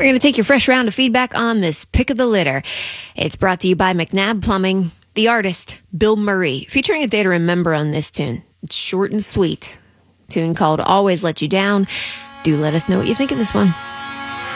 we're going to take your fresh round of feedback on this pick of the litter. It's brought to you by McNabb Plumbing, the artist, Bill Murray, featuring a day to remember on this tune. It's short and sweet. Tune called Always Let You Down. Do let us know what you think of this one.